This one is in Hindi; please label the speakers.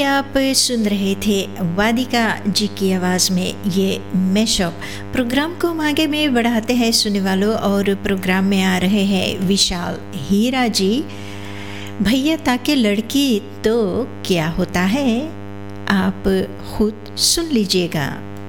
Speaker 1: आप सुन रहे थे वादिका जी की आवाज़ में ये मैशअप। प्रोग्राम को हम आगे में बढ़ाते हैं सुनने वालों, और प्रोग्राम में आ रहे हैं विशाल हीरा जी। भैया ताके लड़की तो क्या होता है, आप खुद सुन लीजिएगा।